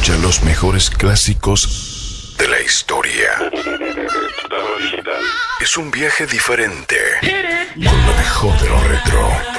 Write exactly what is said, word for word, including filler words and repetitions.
escucha los mejores clásicos de la historia. Es un viaje diferente con lo mejor de lo retro.